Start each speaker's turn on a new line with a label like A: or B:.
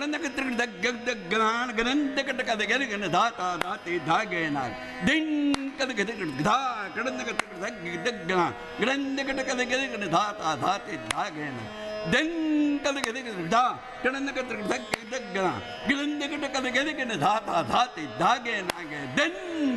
A: ಕಡಂದಕ ಗಗನ ಗನಂದಕ ಕದ ಗೆರಗನ ಧಾತ ಧಾತಿ ಧಾಗೇನ ದಿನ್ ಕದ ಗೆದ ಧಾ ಕಡಂದಕ ಗಗನ ಗನಂದಕ ಕದ ಗೆರಗನ ಧಾತ ಧಾತಿ ಧಾಗೇನ ದೆನ್ ಕದ ಗೆದ ಧಾ ಕಡಂದಕ ಗಗನ ಗನಂದಕ ಕದ ಗೆರಗನ ಧಾತ ಧಾತಿ ಧಾಗೇನ ದೆನ್